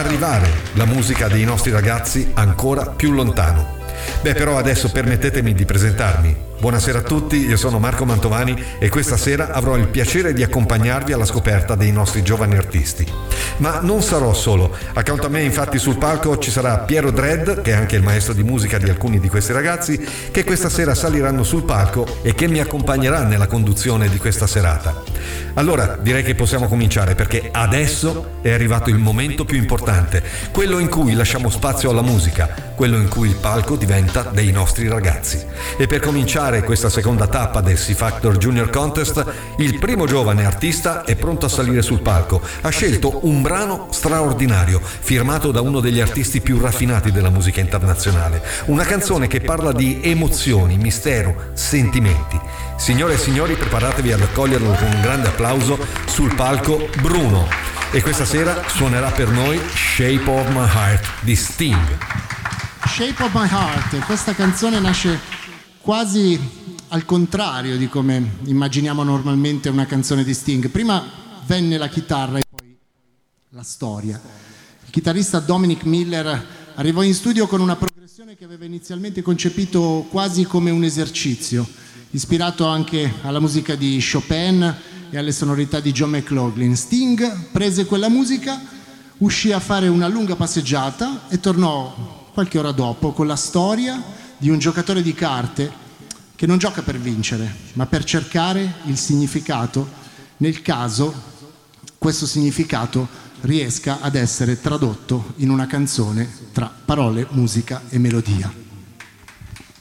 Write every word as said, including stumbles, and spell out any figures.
arrivare la musica dei nostri ragazzi ancora più lontano. Beh, però adesso permettetemi di presentarmi. Buonasera a tutti, io sono Marco Mantovani e questa sera avrò il piacere di accompagnarvi alla scoperta dei nostri giovani artisti. Ma non sarò solo. Accanto a me, infatti, sul palco ci sarà Piero Dredd, che è anche il maestro di musica di alcuni di questi ragazzi, che questa sera saliranno sul palco e che mi accompagnerà nella conduzione di questa serata. Allora, direi che possiamo cominciare, perché adesso è arrivato il momento più importante, quello in cui lasciamo spazio alla musica, quello in cui il palco diventa dei nostri ragazzi. E per cominciare questa seconda tappa del C-Factor Junior Contest, il primo giovane artista è pronto a salire sul palco. Ha scelto un brano straordinario, firmato da uno degli artisti più raffinati della musica internazionale. Una canzone che parla di emozioni, mistero, sentimenti. Signore e signori, preparatevi ad accoglierlo con un grande applauso sul palco, Bruno. E questa sera suonerà per noi Shape of My Heart di Sting. Shape of My Heart, questa canzone nasce quasi al contrario di come immaginiamo normalmente una canzone di Sting. Prima venne la chitarra e poi la storia. Il chitarrista Dominic Miller arrivò in studio con una progressione che aveva inizialmente concepito quasi come un esercizio, ispirato anche alla musica di Chopin e alle sonorità di John McLaughlin. Sting prese quella musica, uscì a fare una lunga passeggiata e tornò qualche ora dopo con la storia di un giocatore di carte che non gioca per vincere, ma per cercare il significato, nel caso questo significato riesca ad essere tradotto in una canzone tra parole, musica e melodia.